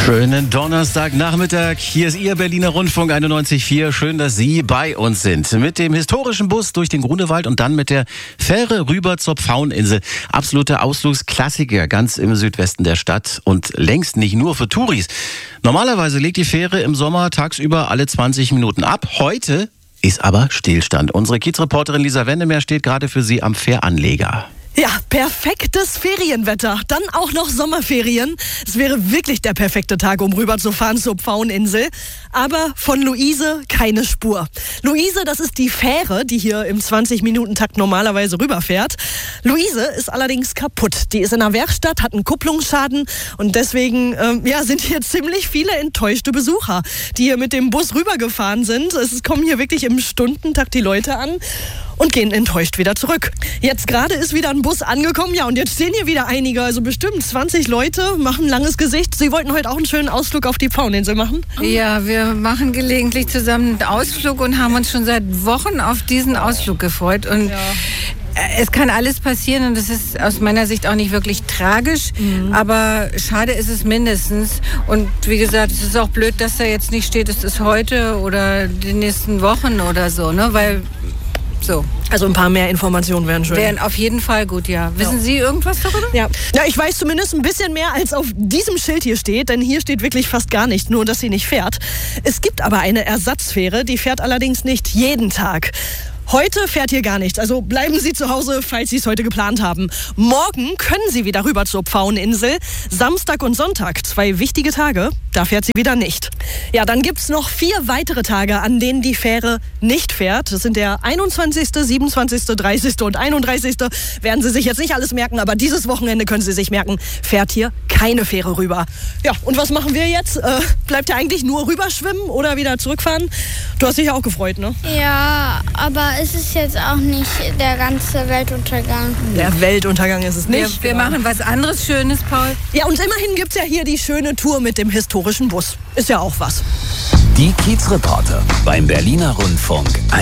Schönen Donnerstagnachmittag. Hier ist Ihr Berliner Rundfunk 91.4. Schön, dass Sie bei uns sind. Mit dem historischen Bus durch den Grunewald und dann mit der Fähre rüber zur Pfaueninsel. Absoluter Ausflugsklassiker, ganz im Südwesten der Stadt und längst nicht nur für Touris. Normalerweise legt die Fähre im Sommer tagsüber alle 20 Minuten ab. Heute ist aber Stillstand. Unsere Kiezreporterin Lisa Wendemer steht gerade für Sie am Fähranleger. Ja, perfektes Ferienwetter. Dann auch noch Sommerferien. Es wäre wirklich der perfekte Tag, um rüberzufahren zur Pfaueninsel. Aber von Luise keine Spur. Luise, das ist die Fähre, die hier im 20-Minuten-Takt normalerweise rüberfährt. Luise ist allerdings kaputt. Die ist in der Werkstatt, hat einen Kupplungsschaden. Und deswegen sind hier ziemlich viele enttäuschte Besucher, die hier mit dem Bus rübergefahren sind. Es kommen hier wirklich im Stundentakt die Leute an und gehen enttäuscht wieder zurück. Jetzt gerade ist wieder ein Bus angekommen, ja, und jetzt stehen hier wieder einige, also bestimmt 20 Leute, machen ein langes Gesicht. Sie wollten heute auch einen schönen Ausflug auf die Pfaueninsel machen? Ja, wir machen gelegentlich zusammen einen Ausflug und haben uns schon seit Wochen auf diesen Ausflug gefreut. Und es kann alles passieren und das ist aus meiner Sicht auch nicht wirklich tragisch, aber schade ist es mindestens. Und wie gesagt, es ist auch blöd, dass da jetzt nicht steht, es ist heute oder die nächsten Wochen oder so, ne, weil so. Also ein paar mehr Informationen wären schön. Wären auf jeden Fall gut, ja. Wissen Sie irgendwas darüber? Ja, ich weiß zumindest ein bisschen mehr, als auf diesem Schild hier steht, denn hier steht wirklich fast gar nichts, nur dass sie nicht fährt. Es gibt aber eine Ersatzfähre, die fährt allerdings nicht jeden Tag. Heute fährt hier gar nichts, also bleiben Sie zu Hause, falls Sie es heute geplant haben. Morgen können Sie wieder rüber zur Pfaueninsel. Samstag und Sonntag, 2 wichtige Tage, da fährt sie wieder nicht. Ja, dann gibt's noch 4 weitere Tage, an denen die Fähre nicht fährt. Das sind der 21., 27., 30. und 31. Werden Sie sich jetzt nicht alles merken, aber dieses Wochenende können Sie sich merken, fährt hier keine Fähre rüber. Ja, und was machen wir jetzt? Bleibt ja eigentlich nur rüberschwimmen oder wieder zurückfahren? Du hast dich ja auch gefreut, ne? Ja, aber es ist jetzt auch nicht der ganze Weltuntergang. Der Weltuntergang ist es nicht. Wir machen was anderes Schönes, Paul. Ja, und immerhin gibt's ja hier die schöne Tour mit dem historischen Bus. Ist ja auch was. Die Kiezreporter beim Berliner Rundfunk.